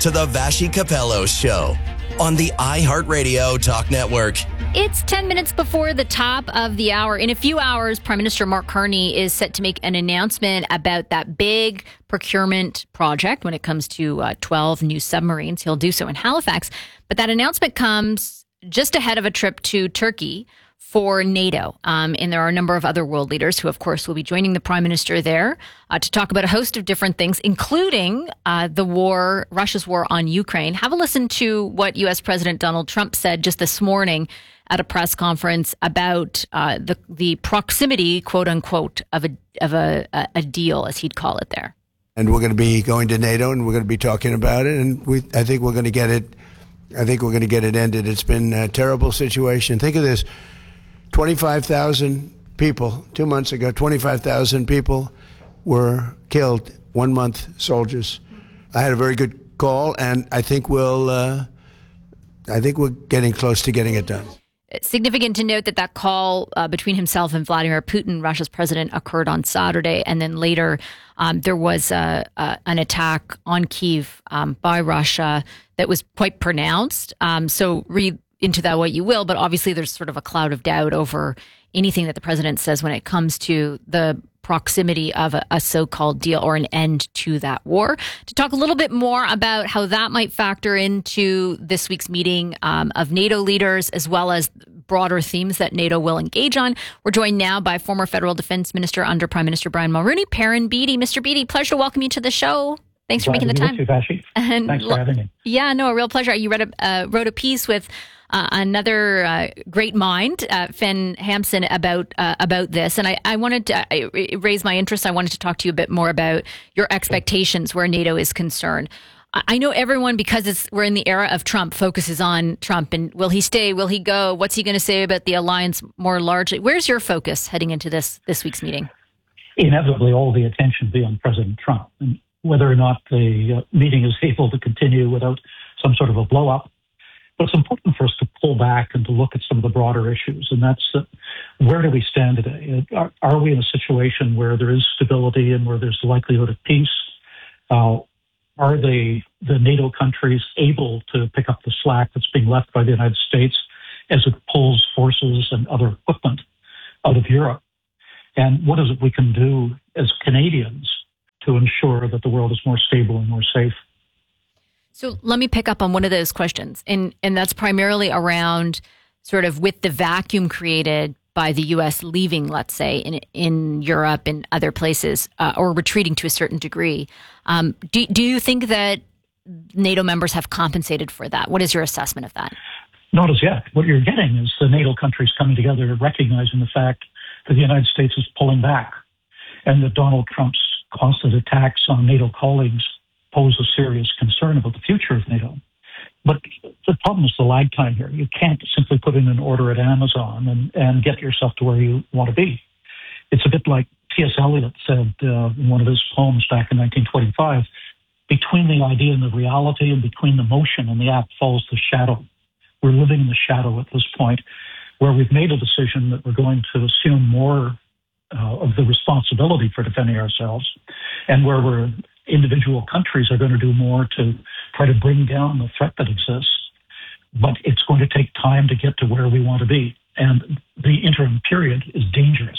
to the Vassy Capello Show on the iHeartRadio Talk Network. It's 10 minutes before the top of the hour. In a few hours, Prime Minister Mark Carney is set to make an announcement about that big procurement project when it comes to 12 new submarines. He'll do so in Halifax. But that announcement comes just ahead of a trip to Turkey for NATO. And there are a number of other world leaders who, of course, will be joining the Prime Minister there to talk about a host of different things, including Russia's war on Ukraine. Have a listen to what U.S. President Donald Trump said just this morning at a press conference about the proximity, quote unquote, of a deal, as he'd call it there. And we're going to be going to NATO, and we're going to be talking about it, and I think we're going to get it. I think we're going to get it ended. It's been a terrible situation. Think of this. 25,000 people, 2 months ago, 25,000 people were killed, 1 month soldiers. I had a very good call, and I think we're getting close to getting it done. It's significant to note that call between himself and Vladimir Putin, Russia's president, occurred on Saturday, and then later there was an attack on Kyiv by Russia that was quite pronounced. So read into that what you will, but obviously there's sort of a cloud of doubt over anything that the president says when it comes to the proximity of a so-called deal or an end to that war. To talk a little bit more about how that might factor into this week's meeting of NATO leaders, as well as broader themes that NATO will engage on, we're joined now by former federal defense minister under Prime Minister Brian Mulroney, Perrin Beatty. Mr. Beatty, pleasure to welcome you to the show. Thanks for making the time. Thanks for having me. Yeah, no, a real pleasure. You wrote a piece with another great mind, Finn Hampson, about this, and I wanted to raise my interest. I wanted to talk to you a bit more about your expectations where NATO is concerned. I know everyone, because we're in the era of Trump, focuses on Trump and will he stay? Will he go? What's he going to say about the alliance more largely? Where's your focus heading into this week's meeting? Inevitably, all the attention will be on President Trump, and whether or not the meeting is able to continue without some sort of a blow-up. But it's important for us to pull back and to look at some of the broader issues, and that's where do we stand today? Are we in a situation where there is stability and where there's the likelihood of peace? Are the NATO countries able to pick up the slack that's being left by the United States as it pulls forces and other equipment out of Europe? And what is it we can do as Canadians to ensure that the world is more stable and more safe? So let me pick up on one of those questions, and that's primarily around sort of with the vacuum created by the U.S. leaving, let's say, in Europe and other places, or retreating to a certain degree. Do you think that NATO members have compensated for that? What is your assessment of that? Not as yet. What you're getting is the NATO countries coming together, recognizing the fact that the United States is pulling back, and that Donald Trump's constant attacks on NATO colleagues pose a serious concern about the future of NATO. But the problem is the lag time here. You can't simply put in an order at Amazon and get yourself to where you want to be. It's a bit like T.S. Eliot said in one of his poems back in 1925, between the idea and the reality and between the motion and the act falls the shadow. We're living in the shadow at this point where we've made a decision that we're going to assume more of the responsibility for defending ourselves, and where individual countries are going to do more to try to bring down the threat that exists. But it's going to take time to get to where we want to be. And the interim period is dangerous.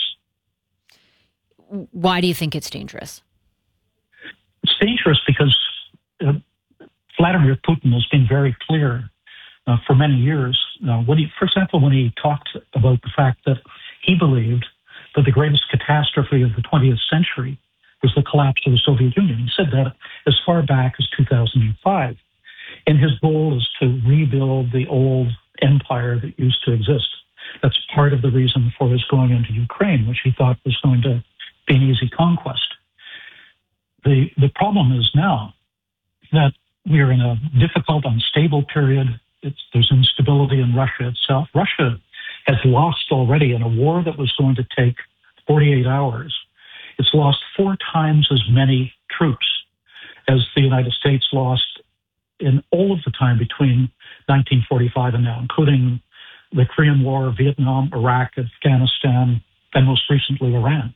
Why do you think it's dangerous? It's dangerous because Vladimir Putin has been very clear for many years. For example, when he talked about the fact that he believed that the greatest catastrophe of the 20th century was the collapse of the Soviet Union. He said that as far back as 2005. And his goal is to rebuild the old empire that used to exist. That's part of the reason for his going into Ukraine, which he thought was going to be an easy conquest. The problem is now that we are in a difficult, unstable period. There's instability in Russia itself. Russia has lost already in a war that was going to take 48 hours. It's lost 4 times as many troops as the United States lost in all of the time between 1945 and now, including the Korean War, Vietnam, Iraq, Afghanistan, and most recently Iran.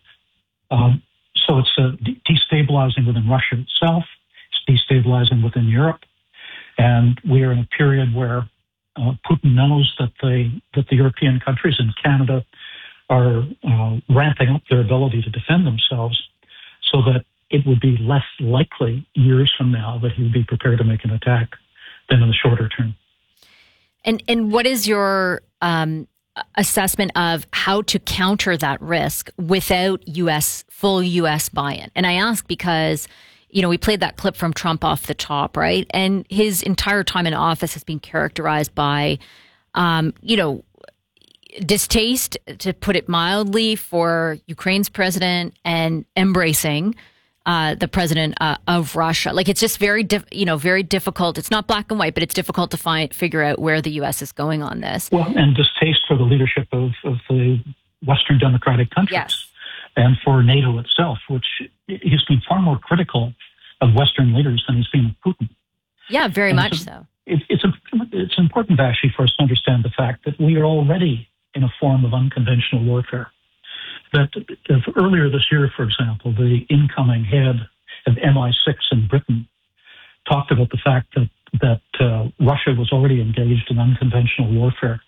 So it's destabilizing within Russia itself. It's destabilizing within Europe. And we are in a period where Putin knows that the European countries and Canada are ramping up their ability to defend themselves, so that it would be less likely years from now that he would be prepared to make an attack than in the shorter term. And what is your assessment of how to counter that risk without full U.S. buy-in? And I ask because, we played that clip from Trump off the top, right? And his entire time in office has been characterized by, distaste, to put it mildly, for Ukraine's president and embracing the president of Russia. Like, it's just very difficult. It's not black and white, but it's difficult to figure out where the U.S. is going on this. Well, and distaste for the leadership of the Western democratic countries. Yes. And for NATO itself, which he's been far more critical of Western leaders than he's been of Putin. Yeah, very much so. It's important, actually, for us to understand the fact that we are already in a form of unconventional warfare. That earlier this year, for example, the incoming head of MI6 in Britain talked about the fact that Russia was already engaged in unconventional warfare.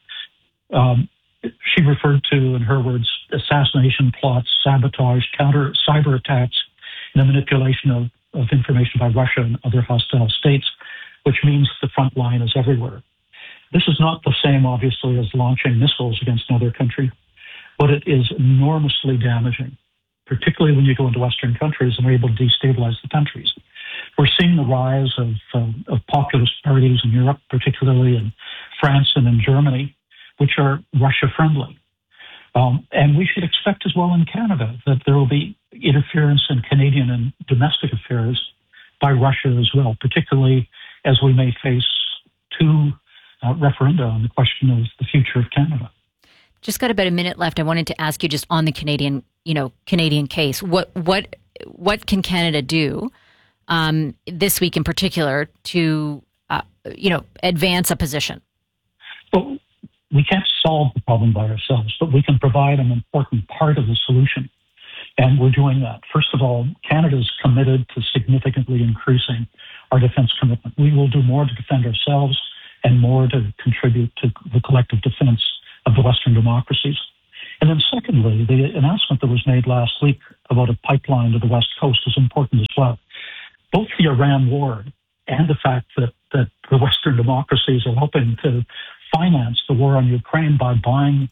She referred to, in her words, assassination plots, sabotage, cyber attacks, and the manipulation of information by Russia and other hostile states, which means the front line is everywhere. This is not the same, obviously, as launching missiles against another country, but it is enormously damaging, particularly when you go into Western countries and are able to destabilize the countries. We're seeing the rise of populist parties in Europe, particularly in France and in Germany, which are Russia-friendly. And we should expect as well in Canada that there will be interference in Canadian and domestic affairs by Russia as well, particularly as we may face two referenda on the question of the future of Canada. Just got about a minute left. I wanted to ask you just on the Canadian case. What can Canada do this week in particular to advance a position? Well, we can't solve the problem by ourselves, but we can provide an important part of the solution. And we're doing that. First of all, Canada is committed to significantly increasing our defense commitment. We will do more to defend ourselves and more to contribute to the collective defense of the Western democracies. And then secondly, the announcement that was made last week about a pipeline to the West Coast is important as well. Both the Iran war and the fact that the Western democracies are helping to finance the war on Ukraine by buying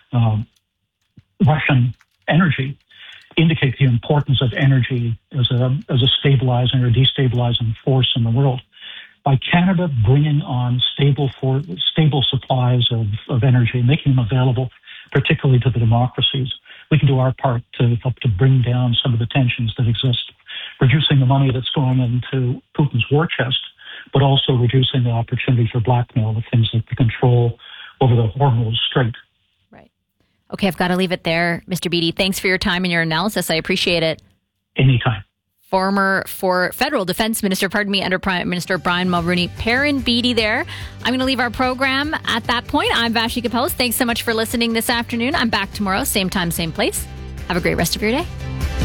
Russian energy indicate the importance of energy as a stabilizing or destabilizing force in the world. By Canada bringing on stable supplies of energy, making them available, particularly to the democracies, we can do our part to help to bring down some of the tensions that exist, reducing the money that's going into Putin's war chest, but also reducing the opportunity for blackmail with things like the control over the Hormuz Strait. Right. Okay, I've got to leave it there. Mr. Beattie, thanks for your time and your analysis. I appreciate it. Anytime. Former Federal Defense Minister, under Prime Minister Brian Mulroney, Perrin Beattie there. I'm going to leave our program at that point. I'm Vassy Kapelos. Thanks so much for listening this afternoon. I'm back tomorrow, same time, same place. Have a great rest of your day.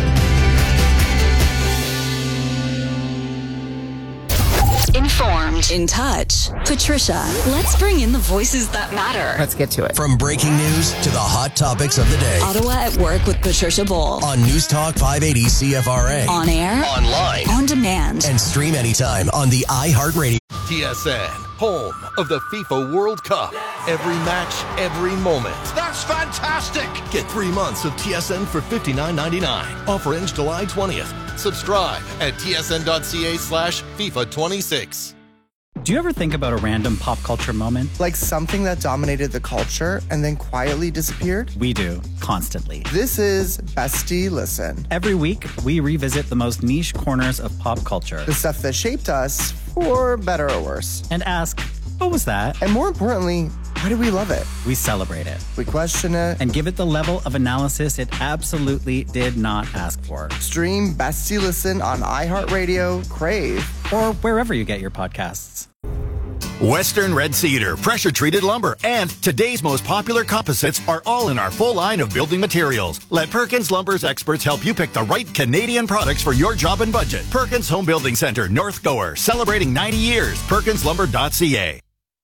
Informed, in touch. Patricia, let's bring in the voices that matter. Let's get to it. From breaking news to the hot topics of the day. Ottawa at Work with Patricia Bowl. On News Talk 580 CFRA. On air. Online. On demand. And stream anytime on the iHeartRadio. TSN, home of the FIFA World Cup. Every match, every moment. That's fantastic. Get 3 months of TSN for $59.99. Offer ends July 20th. Subscribe at tsn.ca/FIFA26. Do you ever think about a random pop culture moment? Like something that dominated the culture and then quietly disappeared? We do, constantly. This is Bestie Listen. Every week, we revisit the most niche corners of pop culture. The stuff that shaped us, for better or worse. And ask, what was that? And more importantly, why do we love it? We celebrate it. We question it. And give it the level of analysis it absolutely did not ask for. Stream Bestie Listen on iHeartRadio, Crave, or wherever you get your podcasts. Western Red Cedar, pressure-treated lumber, and today's most popular composites are all in our full line of building materials. Let Perkins Lumber's experts help you pick the right Canadian products for your job and budget. Perkins Home Building Center, North Gower, celebrating 90 years. PerkinsLumber.ca.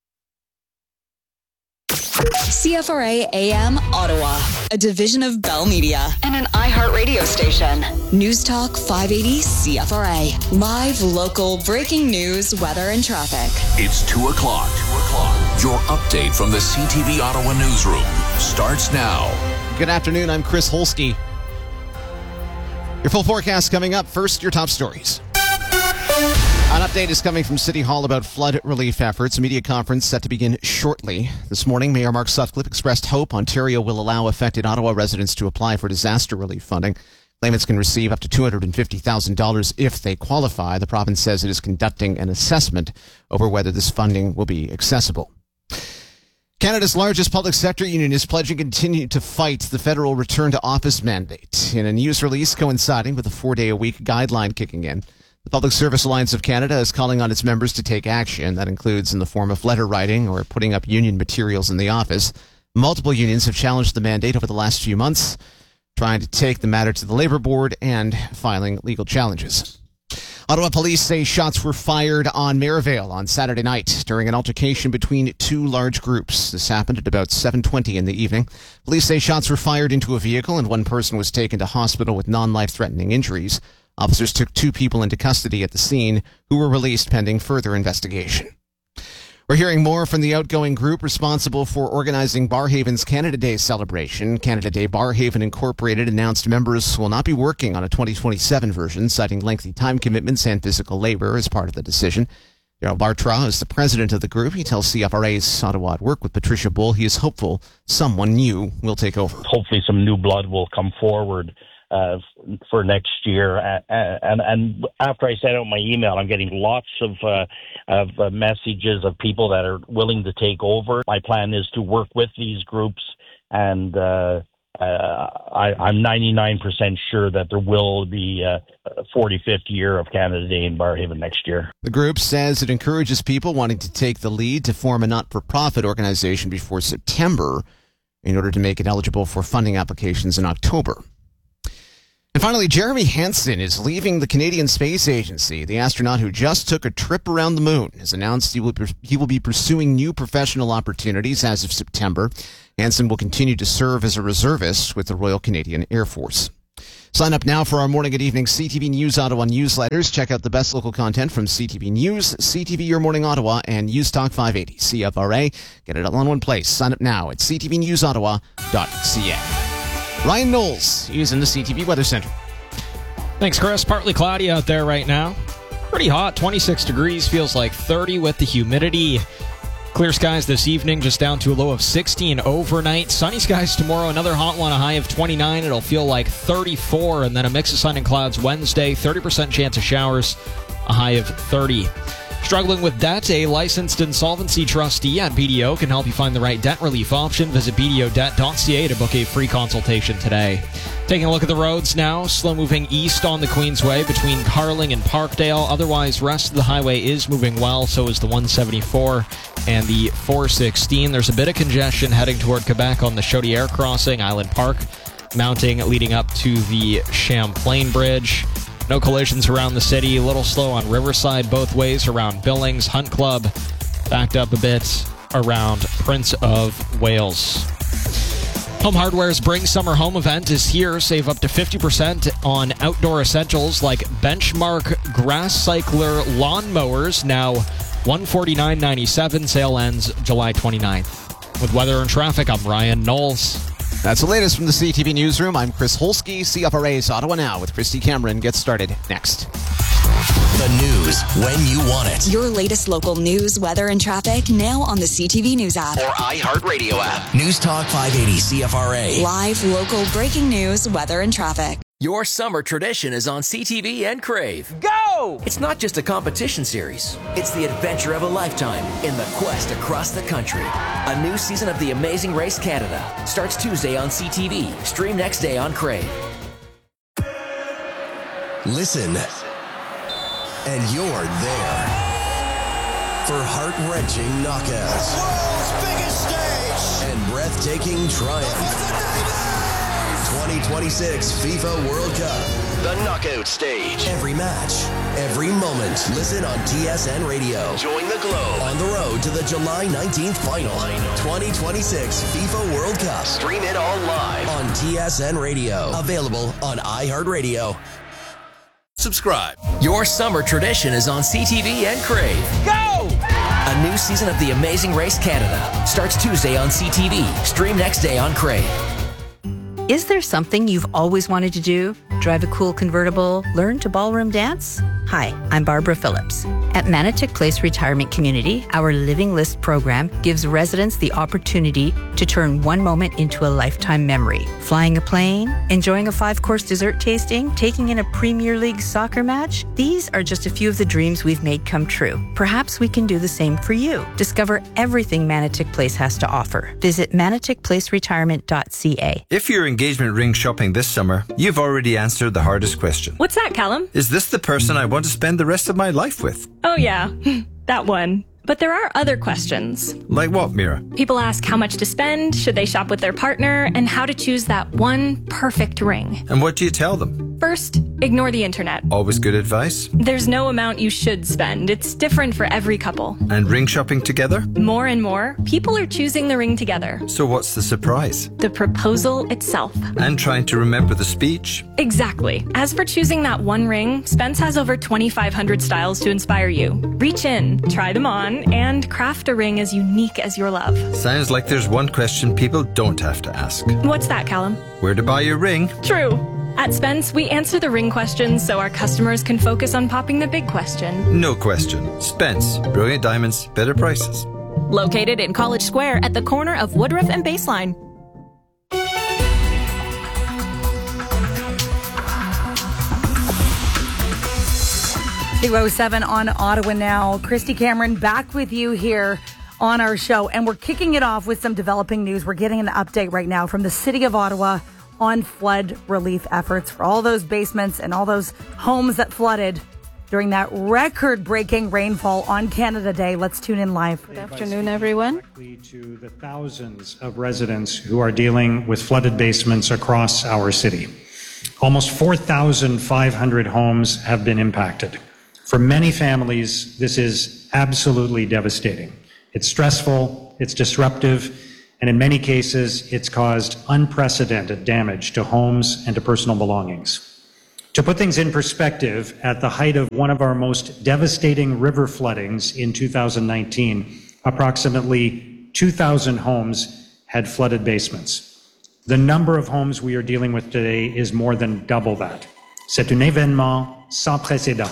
CFRA AM Ottawa, a division of Bell Media and an iHeartRadio station. News Talk 580 CFRA. Live, local, breaking news, weather, and traffic. It's 2 o'clock. Your update from the CTV Ottawa newsroom starts now. Good afternoon. I'm Chris Holsky. Your full forecast coming up. First, your top stories. An update is coming from City Hall about flood relief efforts. A media conference set to begin shortly. This morning, Mayor Mark Sutcliffe expressed hope Ontario will allow affected Ottawa residents to apply for disaster relief funding. Claimants can receive up to $250,000 if they qualify. The province says it is conducting an assessment over whether this funding will be accessible. Canada's largest public sector union is pledging to continue to fight the federal return to office mandate. In a news release coinciding with a 4-day-a-week guideline kicking in, the Public Service Alliance of Canada is calling on its members to take action. That includes in the form of letter writing or putting up union materials in the office. Multiple unions have challenged the mandate over the last few months, trying to take the matter to the Labour Board and filing legal challenges. Ottawa police say shots were fired on Merivale on Saturday night during an altercation between two large groups. This happened at about 7:20 in the evening. Police say shots were fired into a vehicle and one person was taken to hospital with non-life-threatening injuries. Officers took 2 people into custody at the scene who were released pending further investigation. We're hearing more from the outgoing group responsible for organizing Barhaven's Canada Day celebration. Canada Day Barhaven Incorporated announced members will not be working on a 2027 version, citing lengthy time commitments and physical labor as part of the decision. Darryl Bartra is the president of the group. He tells CFRA's Ottawa at Work with Patricia Bull he is hopeful someone new will take over. Hopefully some new blood will come forward for next year. And after I sent out my email, I'm getting lots of messages of people that are willing to take over. My plan is to work with these groups, and I'm 99% sure that there will be a 45th year of Canada Day in Barhaven next year. The group says it encourages people wanting to take the lead to form a not-for-profit organization before September in order to make it eligible for funding applications in October. And finally, Jeremy Hansen is leaving the Canadian Space Agency. The astronaut who just took a trip around the moon has announced he will be pursuing new professional opportunities as of September. Hansen will continue to serve as a reservist with the Royal Canadian Air Force. Sign up now for our morning and evening CTV News Ottawa newsletters. Check out the best local content from CTV News, CTV Your Morning Ottawa, and News Talk 580 CFRA. Get it all in one place. Sign up now at ctvnewsottawa.ca. Ryan Knowles is in the CTV Weather Center. Thanks, Chris. Partly cloudy out there right now. Pretty hot, 26 degrees, feels like 30 with the humidity. Clear skies this evening, just down to a low of 16 overnight. Sunny skies tomorrow, another hot one, a high of 29. It'll feel like 34, and then a mix of sun and clouds Wednesday, 30% chance of showers, a high of 30. Struggling with debt? A licensed insolvency trustee at BDO can help you find the right debt relief option. Visit bdodebt.ca to book a free consultation today. Taking a look at the roads now. Slow moving east on the Queensway between Carling and Parkdale. Otherwise, rest of the highway is moving well. So is the 174 and the 416. There's a bit of congestion heading toward Quebec on the Chaudière crossing, Island Park, mounting leading up to the Champlain Bridge. No collisions around the city. A little slow on Riverside both ways around Billings. Hunt Club backed up a bit around Prince of Wales. Home Hardware's Bring Summer Home event is here. Save up to 50% on outdoor essentials like Benchmark Grass Cycler lawnmowers. Now $149.97. Sale ends July 29th. With weather and traffic, I'm Ryan Knowles. That's the latest from the CTV Newsroom. I'm Chris Holsky. CFRA's Ottawa Now with Christy Cameron gets started next. The news when you want it. Your latest local news, weather, and traffic now on the CTV News app. Or iHeartRadio app. News Talk 580 CFRA. Live, local, breaking news, weather, and traffic. Your summer tradition is on CTV and Crave. Go! It's not just a competition series. It's the adventure of a lifetime in the quest across the country. A new season of The Amazing Race Canada starts Tuesday on CTV. Stream next day on Crave. Listen, and you're there. for heart-wrenching knockouts. World's biggest stage! And breathtaking triumph. 2026 FIFA World Cup. The knockout stage. Every match, every moment. Listen on TSN Radio. Join the Globe on the road to the July 19th final. 2026 FIFA World Cup. Stream it all live on TSN Radio. Available on iHeartRadio. Subscribe. Your summer tradition is on CTV and Crave. Go! A new season of The Amazing Race Canada starts Tuesday on CTV. Stream next day on Crave. Is there something you've always wanted to do? Drive a cool convertible? Learn to ballroom dance? Hi, I'm Barbara Phillips. At Manotick Place Retirement Community, our Living List program gives residents the opportunity to turn one moment into a lifetime memory. Flying a plane, enjoying a 5-course dessert tasting, taking in a Premier League soccer match. These are just a few of the dreams we've made come true. Perhaps we can do the same for you. Discover everything Manotick Place has to offer. Visit manotickplaceretirement.ca. If you're engagement ring shopping this summer, you've already answered the hardest question. What's that, Callum? Is this the person I want to spend the rest of my life with? Oh yeah, that one. But there are other questions. Like what, Mira? People ask how much to spend, should they shop with their partner, and how to choose that one perfect ring. And what do you tell them? First, ignore the internet. Always good advice. There's no amount you should spend. It's different for every couple. And ring shopping together? More and more, people are choosing the ring together. So what's the surprise? The proposal itself. And trying to remember the speech? Exactly. As for choosing that one ring, Spence has over 2,500 styles to inspire you. Reach in, try them on, and craft a ring as unique as your love. Sounds like there's one question people don't have to ask. What's that, Callum? Where to buy your ring? True. At Spence, we answer the ring questions so our customers can focus on popping the big question. No question. Spence. Brilliant diamonds, better prices. Located in College Square at the corner of Woodruff and Baseline. 2:07 on Ottawa Now. Christy Cameron back with you here on our show. And we're kicking it off with some developing news. We're getting an update right now from the City of Ottawa on flood relief efforts for all those basements and all those homes that flooded during that record-breaking rainfall on Canada Day. Let's tune in live. Good afternoon, everyone. To the thousands of residents who are dealing with flooded basements across our city. Almost 4,500 homes have been impacted. For many families, this is absolutely devastating. It's stressful, it's disruptive, and in many cases, it's caused unprecedented damage to homes and to personal belongings. To put things in perspective, at the height of one of our most devastating river floodings in 2019, approximately 2,000 homes had flooded basements. The number of homes we are dealing with today is more than double that. C'est un événement sans précédent.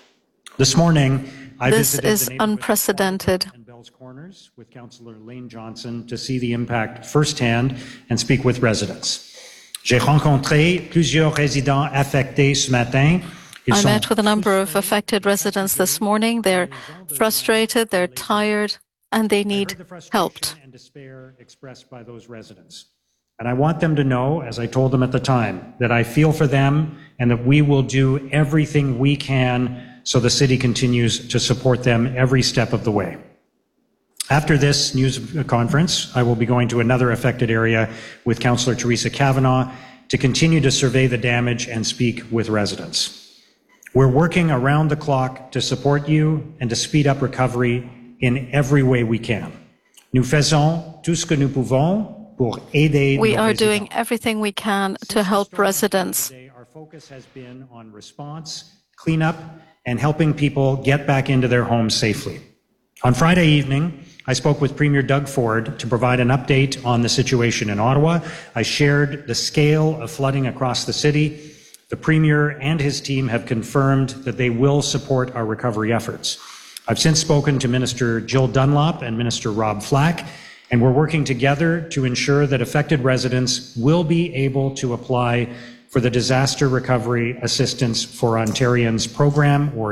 This morning, I visited the neighborhood unprecedented. and Bell's Corners with Councillor Lane Johnson to see the impact firsthand and speak with residents. J'ai rencontré plusieurs résidents affectés ce matin. I met with a number of affected residents this morning. They're frustrated, they're tired, and they need helped. And despair expressed by those residents. And I want them to know, as I told them at the time, that I feel for them and that we will do everything we can so the city continues to support them every step of the way. After this news conference, I will be going to another affected area with Councillor Teresa Kavanagh to continue to survey the damage and speak with residents. We're working around the clock to support you and to speed up recovery in every way we can. Nous faisons tout ce que nous pouvons pour aider We nos are résidents. doing everything we can to help residents. Our focus has been on response, cleanup, and helping people get back into their homes safely. On Friday evening, I spoke with Premier Doug Ford to provide an update on the situation in Ottawa. I shared the scale of flooding across the city. The Premier and his team have confirmed that they will support our recovery efforts. I've since spoken to Minister Jill Dunlop and Minister Rob Flack, and we're working together to ensure that affected residents will be able to apply for the Disaster Recovery Assistance for Ontarians program, or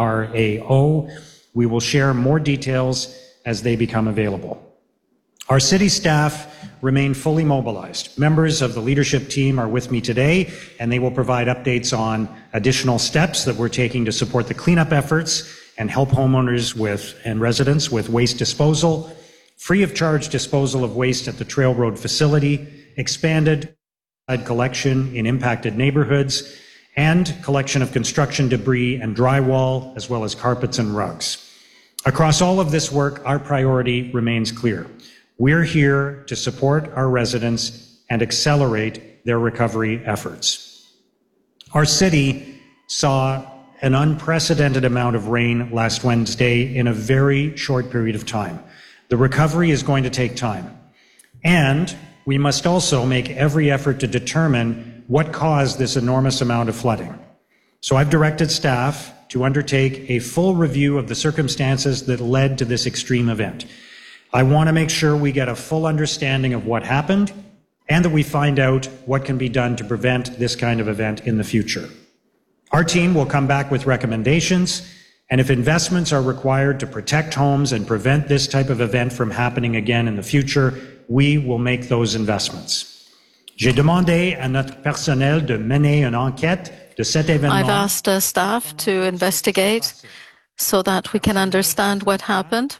DRAO. We will share more details as they become available. Our city staff remain fully mobilized. Members of the leadership team are with me today, and they will provide updates on additional steps that we're taking to support the cleanup efforts and help homeowners and residents with waste disposal, free of charge disposal of waste at the Trail Road facility, expanded collection in impacted neighborhoods, and collection of construction debris and drywall, as well as carpets and rugs. Across all of this work, our priority remains clear. We're here to support our residents and accelerate their recovery efforts. Our city saw an unprecedented amount of rain last Wednesday in a very short period of time. The recovery is going to take time. And we must also make every effort to determine what caused this enormous amount of flooding. So I've directed staff to undertake a full review of the circumstances that led to this extreme event. I want to make sure we get a full understanding of what happened and that we find out what can be done to prevent this kind of event in the future. Our team will come back with recommendations, and if investments are required to protect homes and prevent this type of event from happening again in the future, we will make those investments. J'ai demandé à notre personnel de mener une enquête de cet événement. I've asked staff to investigate so that we can understand what happened.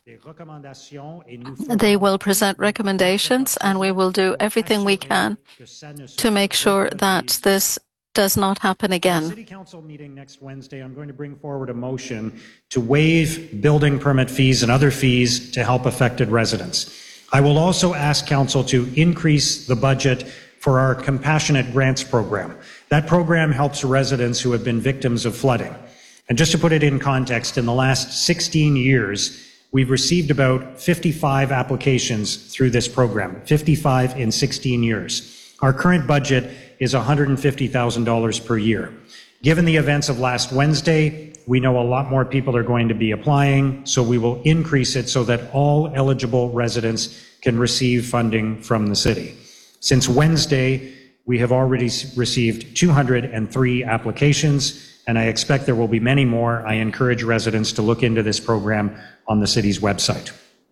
They will present recommendations, and we will do everything we can to make sure that this does not happen again. City Council meeting next Wednesday, I'm going to bring forward a motion to waive building permit fees and other fees to help affected residents. I will also ask Council to increase the budget for our Compassionate Grants program. That program helps residents who have been victims of flooding. And just to put it in context, in the last 16 years, we've received about 55 applications through this program, 55 in 16 years. Our current budget is $150,000 per year. Given the events of last Wednesday, we know a lot more people are going to be applying, so we will increase it so that all eligible residents can receive funding from the city. Since Wednesday, we have already received 203 applications, and I expect there will be many more. I encourage residents to look into this program on the city's website.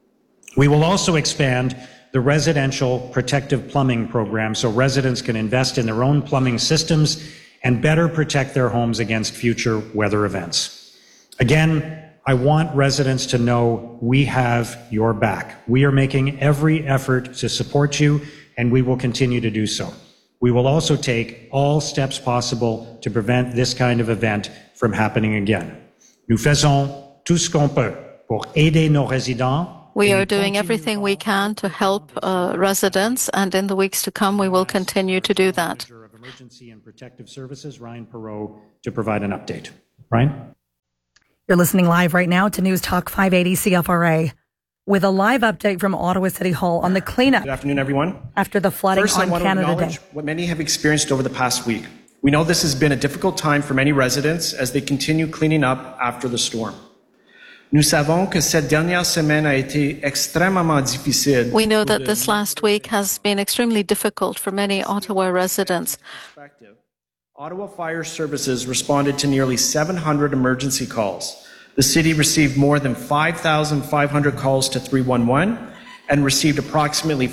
We will also expand the residential protective plumbing program so residents can invest in their own plumbing systems and better protect their homes against future weather events. Again, I want residents to know we have your back. We are making every effort to support you, and we will continue to do so. We will also take all steps possible to prevent this kind of event from happening again. Nous faisons tout ce qu'on peut pour aider nos résidents. We are doing everything we can to help residents, and in the weeks to come, we will continue to do that. Of Emergency and Protective Services, Ryan Perot, to provide an update. Ryan? You're listening live right now to News Talk 580 CFRA with a live update from Ottawa City Hall on the cleanup. Good afternoon, everyone. After the flooding First, on I want Canada to acknowledge Day. what many have experienced over the past week. We know this has been a difficult time for many residents as they continue cleaning up after the storm. Nous savons que cette dernière semaine a été extrêmement difficile. We know that this last week has been extremely difficult for many Ottawa residents. Ottawa Fire Services responded to nearly 700 emergency calls. The city received more than 5,500 calls to 311 and received approximately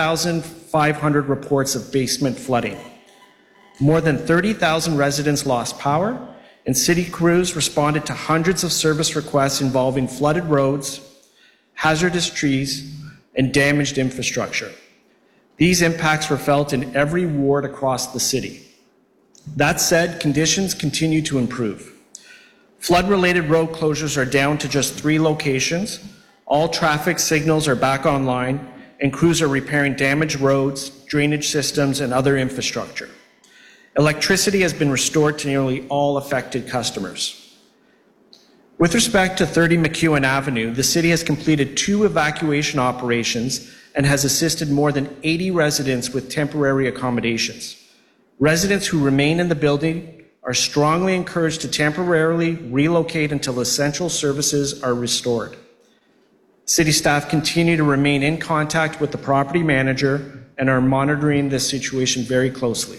4,500 reports of basement flooding. More than 30,000 residents lost power, and city crews responded to hundreds of service requests involving flooded roads, hazardous trees, and damaged infrastructure. These impacts were felt in every ward across the city. That said, conditions continue to improve. Flood-related road closures are down to just 3 locations. All traffic signals are back online, and crews are repairing damaged roads, drainage systems, and other infrastructure. Electricity has been restored to nearly all affected customers. With respect to 30 McEwen Avenue, the city has completed 2 evacuation operations and has assisted more than 80 residents with temporary accommodations. Residents who remain in the building are strongly encouraged to temporarily relocate until essential services are restored. City staff continue to remain in contact with the property manager and are monitoring this situation very closely.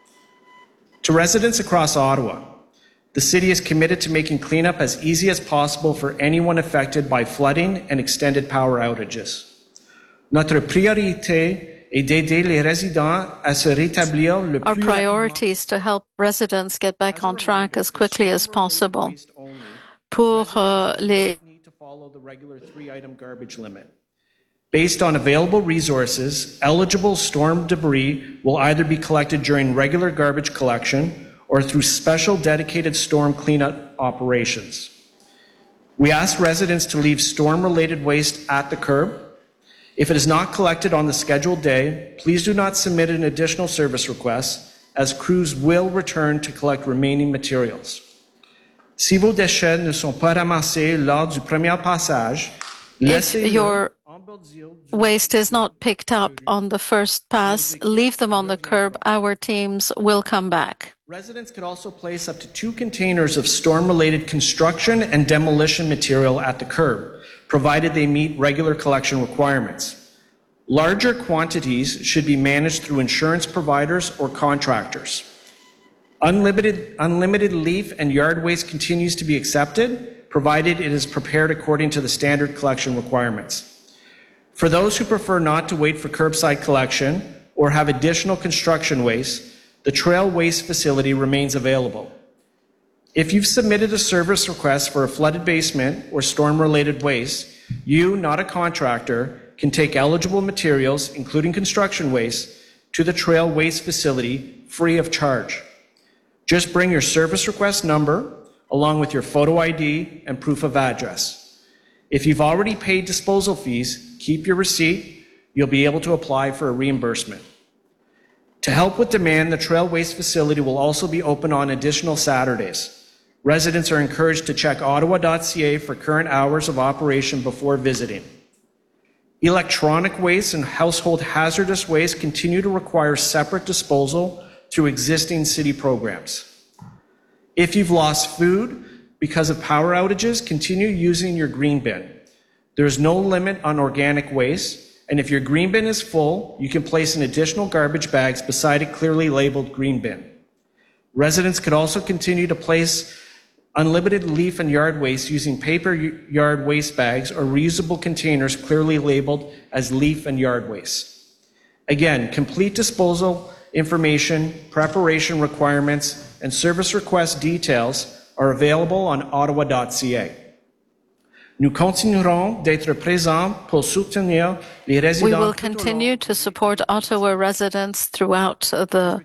To residents across Ottawa, the city is committed to making cleanup as easy as possible for anyone affected by flooding and extended power outages. Notre priorité est d'aider les résidents à se rétablir le plus Our priority is to help residents get back on track as quickly as possible. pour les need to follow the regular 3-item garbage limit. Based on available resources, eligible storm debris will either be collected during regular garbage collection or through special dedicated storm cleanup operations. We ask residents to leave storm-related waste at the curb. If it is not collected on the scheduled day, please do not submit an additional service request, as crews will return to collect remaining materials. Si vos déchets ne sont pas ramassés lors du premier passage, if your waste is not picked up on the first pass, leave them on the curb. Our teams will come back. Residents could also place up to 2 containers of storm-related construction and demolition material at the curb, provided they meet regular collection requirements. Larger quantities should be managed through insurance providers or contractors. Unlimited leaf and yard waste continues to be accepted, provided it is prepared according to the standard collection requirements. For those who prefer not to wait for curbside collection or have additional construction waste, the trail waste facility remains available. If you've submitted a service request for a flooded basement or storm-related waste, you, not a contractor, can take eligible materials, including construction waste, to the trail waste facility free of charge. Just bring your service request number along with your photo ID and proof of address. If you've already paid disposal fees, keep your receipt. You'll be able to apply for a reimbursement. To help with demand, the trail waste facility will also be open on additional Saturdays. Residents are encouraged to check ottawa.ca for current hours of operation before visiting. Electronic waste and household hazardous waste continue to require separate disposal through existing city programs. If you've lost food because of power outages, continue using your green bin. There is no limit on organic waste, and if your green bin is full, you can place in additional garbage bags beside a clearly labeled green bin. Residents could also continue to place unlimited leaf and yard waste using paper yard waste bags or reusable containers clearly labeled as leaf and yard waste. Again, complete disposal information, preparation requirements, and service request details are available on ottawa.ca. Nous continuerons d'être présents pour soutenir les résidents. We will continue to support Ottawa residents throughout the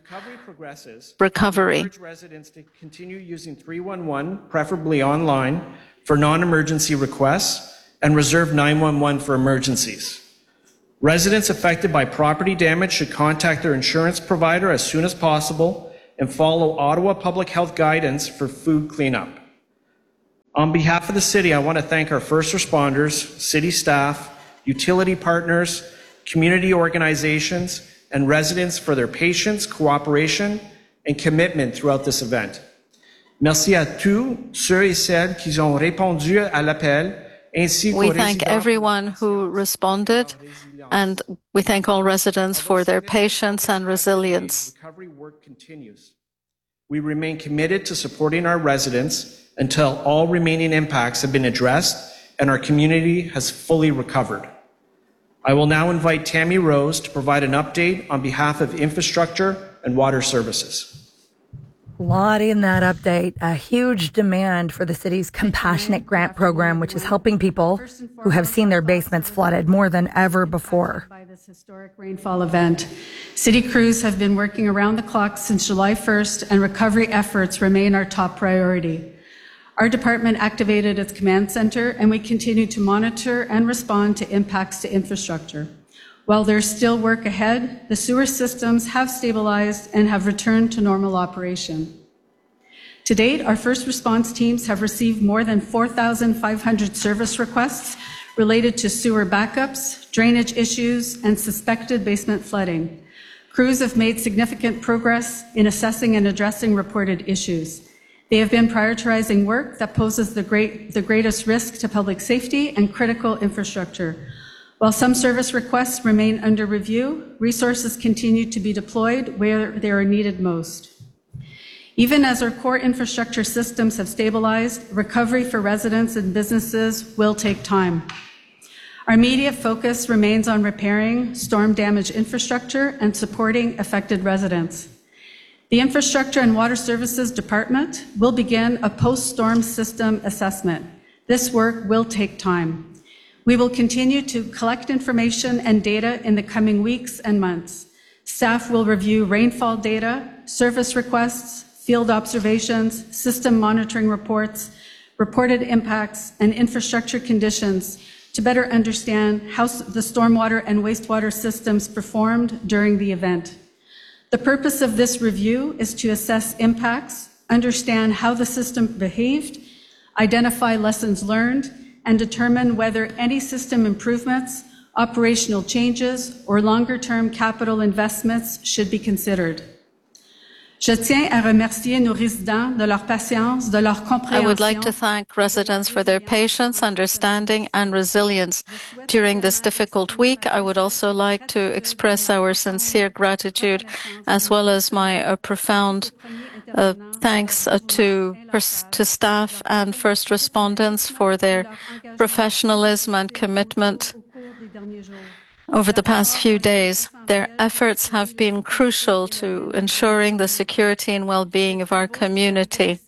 recovery. I urge residents to continue using 311, preferably online, for non-emergency requests, and reserve 911 for emergencies. Residents affected by property damage should contact their insurance provider as soon as possible and follow Ottawa Public Health guidance for food cleanup. On behalf of the city, I want to thank our first responders, city staff, utility partners, community organizations, and residents for their patience, cooperation, and commitment throughout this event. Merci à tous ceux et celles qui ont répondu à l'appel, ainsi qu'aux We thank résidents. everyone who responded, and we thank all residents for their patience and resilience. Recovery work continues. We remain committed to supporting our residents until all remaining impacts have been addressed and our community has fully recovered. I will now invite Tammy Rose to provide an update on behalf of Infrastructure and Water Services. A lot in that update. A huge demand for the city's Compassionate Grant Program, which is helping people who have seen their basements flooded more than ever before. By this historic rainfall event, city crews have been working around the clock since July 1st, and recovery efforts remain our top priority. Our department activated its command center, and we continue to monitor and respond to impacts to infrastructure. While there's still work ahead, the sewer systems have stabilized and have returned to normal operation. To date, our first response teams have received more than 4,500 service requests related to sewer backups, drainage issues, and suspected basement flooding. Crews have made significant progress in assessing and addressing reported issues. They have been prioritizing work that poses the greatest risk to public safety and critical infrastructure. While some service requests remain under review, resources continue to be deployed where they are needed most. Even as our core infrastructure systems have stabilized, recovery for residents and businesses will take time. Our immediate focus remains on repairing storm-damaged infrastructure and supporting affected residents. The Infrastructure and Water Services Department will begin a post-storm system assessment. This work will take time. We will continue to collect information and data in the coming weeks and months. Staff will review rainfall data, service requests, field observations, system monitoring reports, reported impacts, and infrastructure conditions to better understand how the stormwater and wastewater systems performed during the event. The purpose of this review is to assess impacts, understand how the system behaved, identify lessons learned, and determine whether any system improvements, operational changes, or longer-term capital investments should be considered. Je tiens à remercier nos résidents de leur patience, de leur compréhension. I would like to thank residents for their patience, understanding, and resilience during this difficult week. I would also like to express our sincere gratitude, as well as my profound thanks to staff and first respondents for their professionalism and commitment over the past few days. Their efforts have been crucial to ensuring the security and well-being of our community.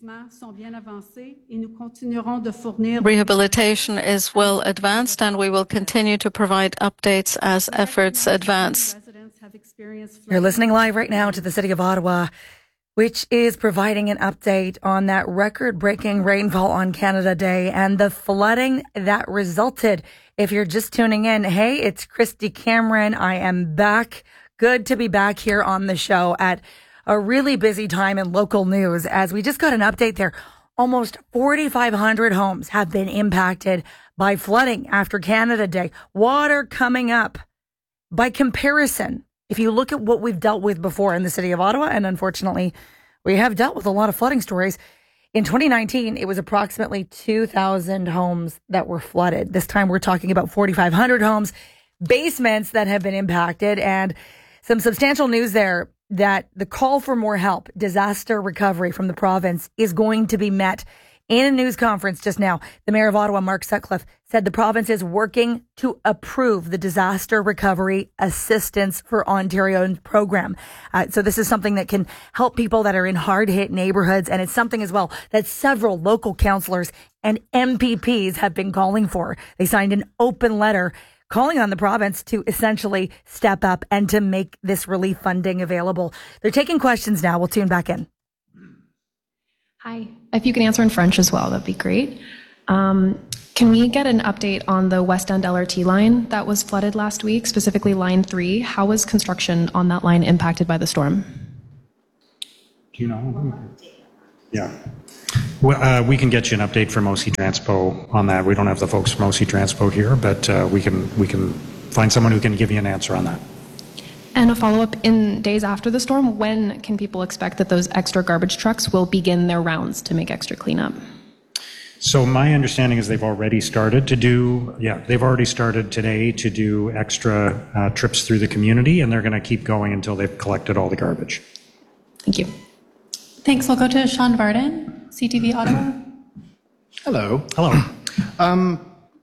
Rehabilitation is well advanced, and we will continue to provide updates as efforts advance. You're listening live right now to the City of Ottawa, which is providing an update on that record-breaking rainfall on Canada Day and the flooding that resulted. If you're just tuning in, hey, it's Christy Cameron. I am back. Good to be back here on the show at a really busy time in local news, as we just got an update there. Almost 4,500 homes have been impacted by flooding after Canada Day. Water coming up. By comparison, if you look at what we've dealt with before in the City of Ottawa, and unfortunately, we have dealt with a lot of flooding stories. In 2019, it was approximately 2,000 homes that were flooded. This time we're talking about 4,500 homes, basements that have been impacted, and some substantial news there that the call for more help, disaster recovery from the province, is going to be met. In a news conference just now, the Mayor of Ottawa, Mark Sutcliffe, said the province is working to approve the Disaster Recovery Assistance for Ontario program. So this is something that can help people that are in hard-hit neighborhoods, and it's something as well that several local councillors and MPPs have been calling for. They signed an open letter calling on the province to essentially step up and to make this relief funding available. They're taking questions now. We'll tune back in. Hi. If you can answer in French as well, that'd be great. Can we get an update on the West End LRT line that was flooded last week, specifically line 3? How was construction on that line impacted by the storm? Do you know? Yeah. Well, we can get you an update from OC Transpo on that. We don't have the folks from OC Transpo here, but we can find someone who can give you an answer on that. And a follow-up, in days after the storm, when can people expect that those extra garbage trucks will begin their rounds to make extra cleanup? So my understanding is they've already started today to do extra trips through the community, and they're going to keep going until they've collected all the garbage. Thank you. Thanks. We'll go to Sean Varden, CTV Ottawa. Hello. Hello.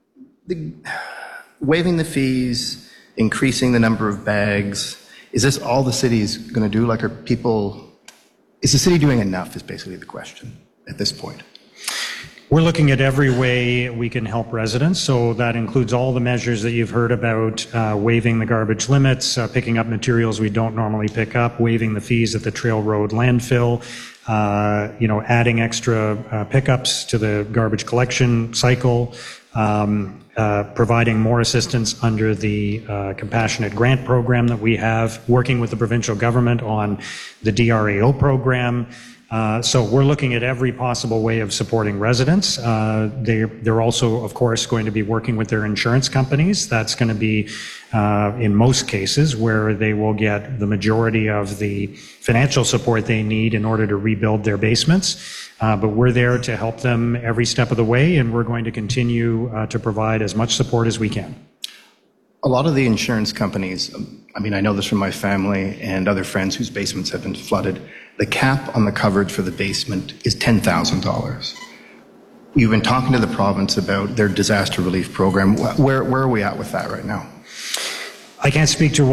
Waiving the fees, increasing the number of bags, is this all the city's going to do? Like, is the city doing enough is basically the question at this point. We're looking at every way we can help residents. So that includes all the measures that you've heard about, waiving the garbage limits, picking up materials we don't normally pick up, waiving the fees at the Trail Road landfill, adding extra pickups to the garbage collection cycle, providing more assistance under the compassionate grant program that we have, working with the provincial government on the DRAO program. So we're looking at every possible way of supporting residents. They're also, of course, going to be working with their insurance companies. That's going to be, in most cases, where they will get the majority of the financial support they need in order to rebuild their basements. But we're there to help them every step of the way, and we're going to continue to provide as much support as we can. A lot of the insurance companies, I know this from my family and other friends whose basements have been flooded, the cap on the coverage for the basement is $10,000. You've been talking to the province about their disaster relief program. Where are we at with that right now? I can't speak to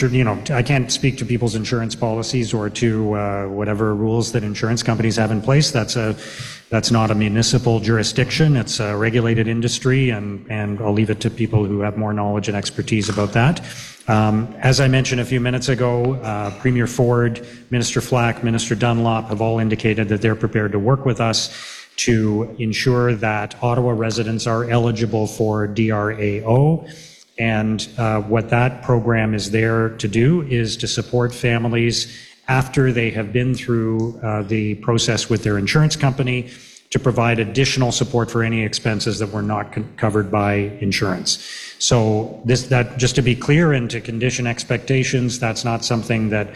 I can't speak to people's insurance policies or to whatever rules that insurance companies have in place. That's not a municipal jurisdiction. It's a regulated industry, and I'll leave it to people who have more knowledge and expertise about that. As I mentioned a few minutes ago, Premier Ford, Minister Flack, Minister Dunlop have all indicated that they're prepared to work with us to ensure that Ottawa residents are eligible for DRAO. And what that program is there to do is to support families after they have been through the process with their insurance company, to provide additional support for any expenses that were not covered by insurance. So that just to be clear and to condition expectations, that's not something that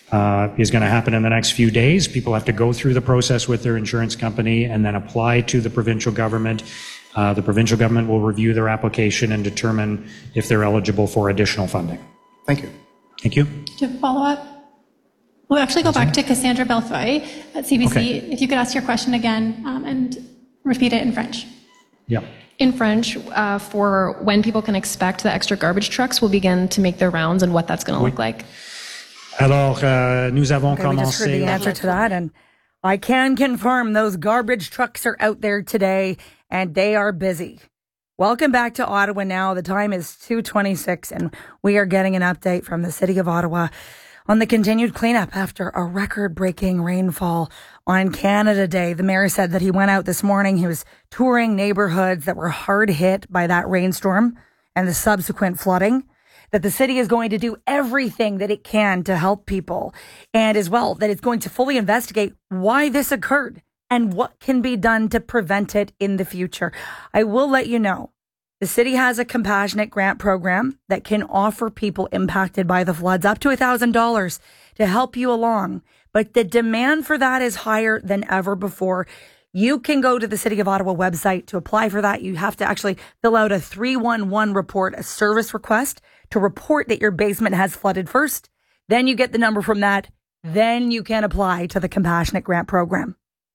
is going to happen in the next few days. People have to go through the process with their insurance company and then apply to the provincial government. The provincial government will review their application and determine if they're eligible for additional funding. Thank you. Thank you. Do you have a follow-up? We'll actually go back to Cassandra Belfoy at CBC. Okay. If you could ask your question again and repeat it in French. Yeah. In French, for when people can expect the extra garbage trucks will begin to make their rounds and what that's going to look like. Alors, nous avons We just heard the answer to that, and I can confirm those garbage trucks are out there today, and they are busy. Welcome back to Ottawa now. The time is 2:26, and we are getting an update from the City of Ottawa on the continued cleanup after a record-breaking rainfall on Canada Day. The mayor said that he went out this morning. He was touring neighborhoods that were hard hit by that rainstorm and the subsequent flooding, that the city is going to do everything that it can to help people, and as well that it's going to fully investigate why this occurred and what can be done to prevent it in the future. I will let you know, the city has a compassionate grant program that can offer people impacted by the floods up to $1,000 to help you along. But the demand for that is higher than ever before. You can go to the City of Ottawa website to apply for that. You have to actually fill out a 311 report, a service request to report that your basement has flooded first. Then you get the number from that. Then you can apply to the compassionate grant program.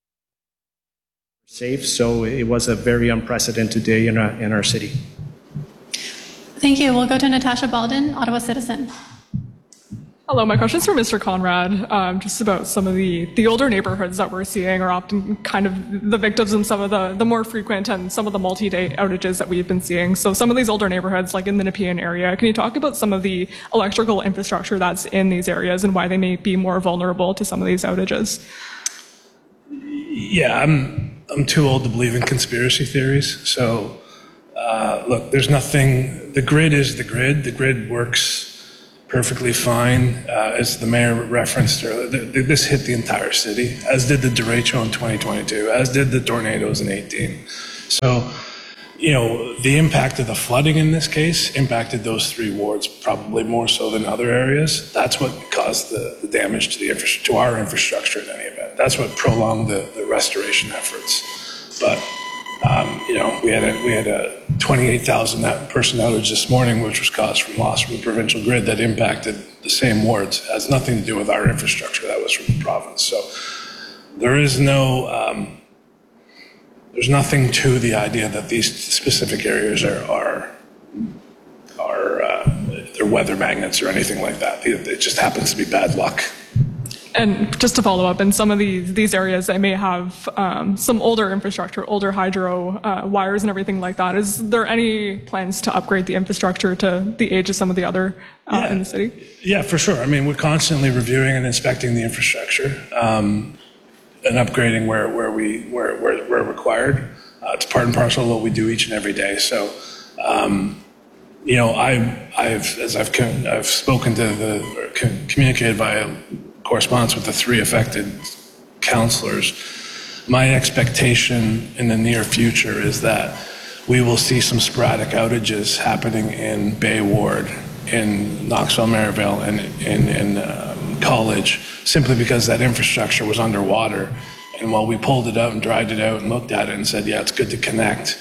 Safe, so it was a very unprecedented day in our city. Thank you. We'll go to Natasha Baldwin, Ottawa Citizen. Hello, my question's for Mr. Conrad, just about some of the older neighborhoods that we're seeing are often kind of the victims in some of the more frequent and some of the multi-day outages that we've been seeing. So some of these older neighborhoods, like in the Nepean area, can you talk about some of the electrical infrastructure that's in these areas and why they may be more vulnerable to some of these outages? Yeah, I'm too old to believe in conspiracy theories. So, look, there's nothing, the grid is the grid. The grid works perfectly fine. As the mayor referenced earlier, this hit the entire city, as did the derecho in 2022, as did the tornadoes in 18. So, the impact of the flooding in this case impacted those three wards probably more so than other areas. That's what caused the damage to our infrastructure in any event. That's what prolonged the restoration efforts. But we had a 28,000 person outage this morning, which was caused from loss from the provincial grid that impacted the same wards. It has nothing to do with our infrastructure. That was from the province. So there is there's nothing to the idea that these specific areas are they're weather magnets or anything like that. It just happens to be bad luck. And just to follow up, in some of these areas, they may have some older infrastructure, older hydro wires and everything like that. Is there any plans to upgrade the infrastructure to the age of some of the other in the city? Yeah, for sure. I mean, we're constantly reviewing and inspecting the infrastructure and upgrading where required. It's part and parcel of what we do each and every day. So, I've spoken to communicated via correspondence with the three affected councillors. My expectation in the near future is that we will see some sporadic outages happening in Bay Ward, in Knoxville, Merivale, and in College, simply because that infrastructure was underwater. And while we pulled it out and dried it out and looked at it and said, yeah, it's good to connect,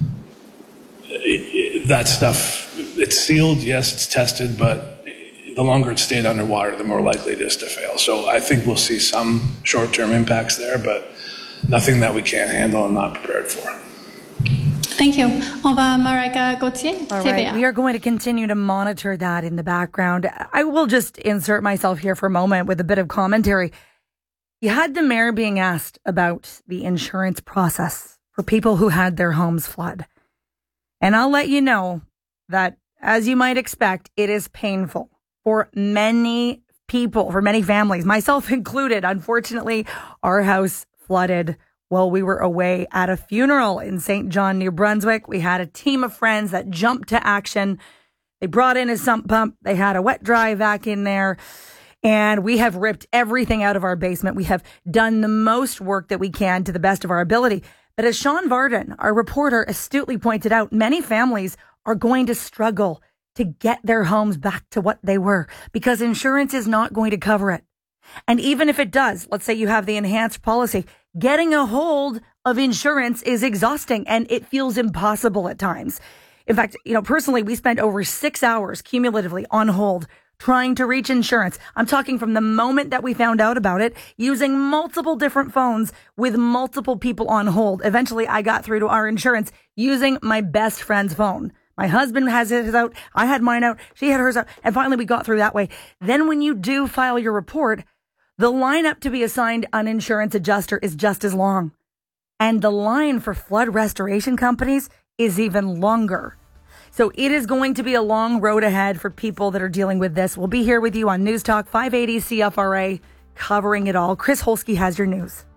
that stuff, it's sealed, yes, it's tested, but the longer it stayed underwater, the more likely it is to fail. So I think we'll see some short-term impacts there, but nothing that we can't handle and not prepared for. Thank you. On va Marika Gauthier, All TVA. right, we are going to continue to monitor that in the background. I will just insert myself here for a moment with a bit of commentary. You had the mayor being asked about the insurance process for people who had their homes flood. And I'll let you know that, as you might expect, it is painful for many people, for many families, myself included. Unfortunately, our house flooded while we were away at a funeral in St. John, New Brunswick. We had a team of friends that jumped to action. They brought in a sump pump. They had a wet dry vac in there. And we have ripped everything out of our basement. We have done the most work that we can to the best of our ability. But as Sean Varden, our reporter, astutely pointed out, many families are going to struggle to get their homes back to what they were because insurance is not going to cover it. And even if it does, let's say you have the enhanced policy, getting a hold of insurance is exhausting and it feels impossible at times. In fact, personally, we spent over 6 hours cumulatively on hold trying to reach insurance. I'm talking from the moment that we found out about it, using multiple different phones with multiple people on hold. Eventually, I got through to our insurance using my best friend's phone. My husband has his out. I had mine out. She had hers out. And finally, we got through that way. Then when you do file your report, the lineup to be assigned an insurance adjuster is just as long. And the line for flood restoration companies is even longer. So it is going to be a long road ahead for people that are dealing with this. We'll be here with you on News Talk 580 CFRA, covering it all. Chris Holsky has your news.